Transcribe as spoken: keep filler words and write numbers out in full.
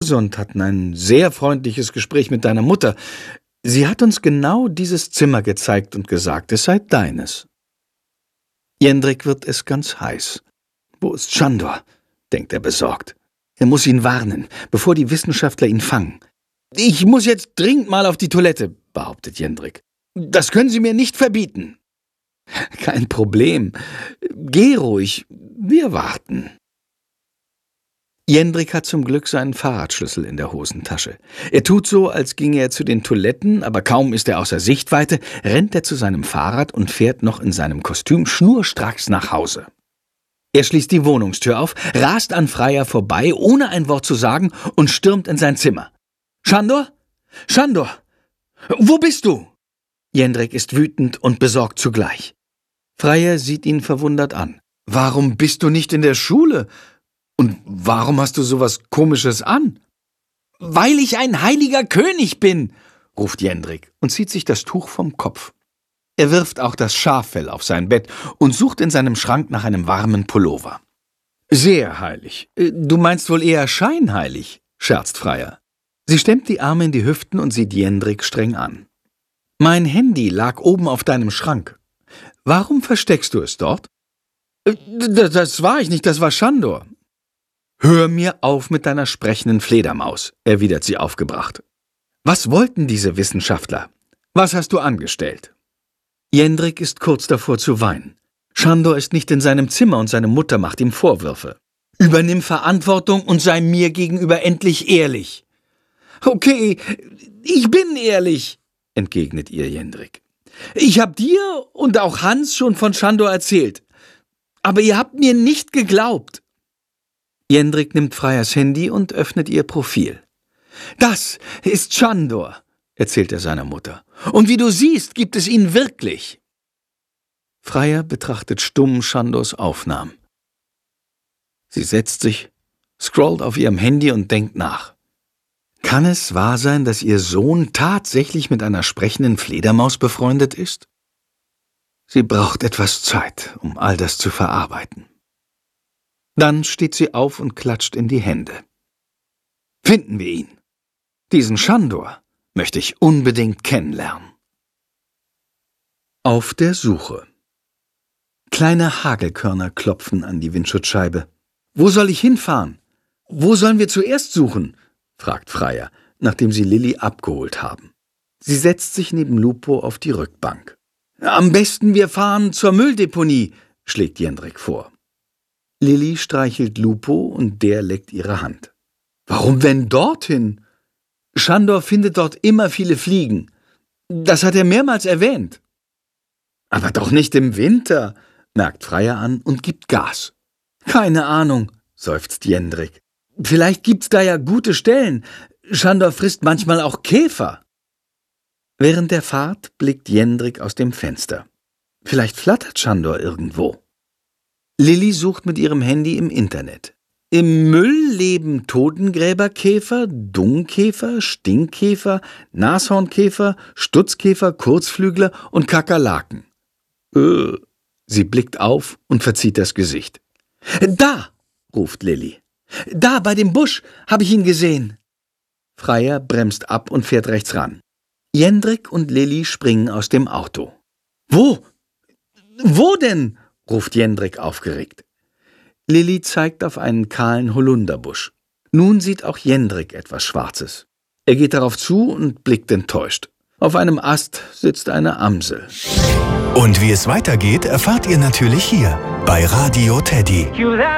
Hause und hatten ein sehr freundliches Gespräch mit deiner Mutter. Sie hat uns genau dieses Zimmer gezeigt und gesagt, es sei deines. Jendrik wird es ganz heiß. Wo ist Sándor? Denkt er besorgt. Er muss ihn warnen, bevor die Wissenschaftler ihn fangen. Ich muss jetzt dringend mal auf die Toilette, behauptet Jendrik. Das können Sie mir nicht verbieten. Kein Problem. Geh ruhig, wir warten. Jendrik hat zum Glück seinen Fahrradschlüssel in der Hosentasche. Er tut so, als ginge er zu den Toiletten, aber kaum ist er außer Sichtweite, rennt er zu seinem Fahrrad und fährt noch in seinem Kostüm schnurstracks nach Hause. Er schließt die Wohnungstür auf, rast an Freya vorbei, ohne ein Wort zu sagen, und stürmt in sein Zimmer. »Sándor? Sándor? Wo bist du?« Jendrik ist wütend und besorgt zugleich. Freya sieht ihn verwundert an. »Warum bist du nicht in der Schule? Und warum hast du sowas Komisches an?« »Weil ich ein heiliger König bin«, ruft Jendrik und zieht sich das Tuch vom Kopf. Er wirft auch das Schaffell auf sein Bett und sucht in seinem Schrank nach einem warmen Pullover. »Sehr heilig. Du meinst wohl eher scheinheilig«, scherzt Freya. Sie stemmt die Arme in die Hüften und sieht Jendrik streng an. »Mein Handy lag oben auf deinem Schrank. Warum versteckst du es dort?« »Das war ich nicht, das war Sándor.« »Hör mir auf mit deiner sprechenden Fledermaus«, erwidert sie aufgebracht. »Was wollten diese Wissenschaftler? Was hast du angestellt?« Jendrik ist kurz davor zu weinen. Sándor ist nicht in seinem Zimmer und seine Mutter macht ihm Vorwürfe. »Übernimm Verantwortung und sei mir gegenüber endlich ehrlich.« »Okay, ich bin ehrlich«, entgegnet ihr Jendrik. »Ich hab dir und auch Hans schon von Sándor erzählt. Aber ihr habt mir nicht geglaubt.« Jendrik nimmt Freyas Handy und öffnet ihr Profil. »Das ist Sándor«, erzählt er seiner Mutter. »Und wie du siehst, gibt es ihn wirklich.« Freya betrachtet stumm Sándors Aufnahmen. Sie setzt sich, scrollt auf ihrem Handy und denkt nach. Kann es wahr sein, dass ihr Sohn tatsächlich mit einer sprechenden Fledermaus befreundet ist? Sie braucht etwas Zeit, um all das zu verarbeiten. Dann steht sie auf und klatscht in die Hände. Finden wir ihn. Diesen Sándor möchte ich unbedingt kennenlernen. Auf der Suche. Kleine Hagelkörner klopfen an die Windschutzscheibe. »Wo soll ich hinfahren? Wo sollen wir zuerst suchen?« fragt Freya, nachdem sie Lilli abgeholt haben. Sie setzt sich neben Lupo auf die Rückbank. »Am besten wir fahren zur Mülldeponie«, schlägt Jendrik vor. Lilli streichelt Lupo und der leckt ihre Hand. »Warum denn dorthin? Sándor findet dort immer viele Fliegen. Das hat er mehrmals erwähnt.« »Aber doch nicht im Winter«, merkt Freya an und gibt Gas. »Keine Ahnung«, seufzt Jendrik. »Vielleicht gibt's da ja gute Stellen. Sándor frisst manchmal auch Käfer.« Während der Fahrt blickt Jendrik aus dem Fenster. Vielleicht flattert Sándor irgendwo. Lilli sucht mit ihrem Handy im Internet. Im Müll leben Totengräberkäfer, Dungkäfer, Stinkkäfer, Nashornkäfer, Stutzkäfer, Kurzflügler und Kakerlaken. Äh, sie blickt auf und verzieht das Gesicht. »Da«, ruft Lilli. »Da, bei dem Busch, habe ich ihn gesehen.« Freya bremst ab und fährt rechts ran. Jendrik und Lilli springen aus dem Auto. »Wo? Wo denn?« ruft Jendrik aufgeregt. Lilli zeigt auf einen kahlen Holunderbusch. Nun sieht auch Jendrik etwas Schwarzes. Er geht darauf zu und blickt enttäuscht. Auf einem Ast sitzt eine Amsel. Und wie es weitergeht, erfahrt ihr natürlich hier bei Radio Teddy.